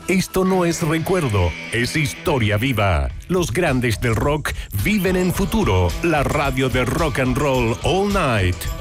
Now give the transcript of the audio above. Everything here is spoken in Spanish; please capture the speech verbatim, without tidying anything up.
Esto no es recuerdo, es historia viva. Los grandes del rock viven en futuro. La radio de rock and roll all night.